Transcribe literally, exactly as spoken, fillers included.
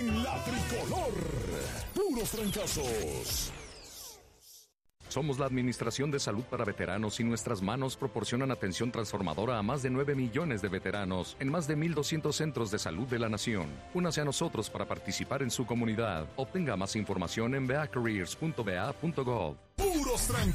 en la tricolor. Puros fracasos. Somos la Administración de Salud para Veteranos y nuestras manos proporcionan atención transformadora a más de nueve millones de veteranos en más de mil doscientos centros de salud de la nación. Únase a nosotros para participar en su comunidad. Obtenga más información en v a careers punto v a punto gov. Puros fracasos.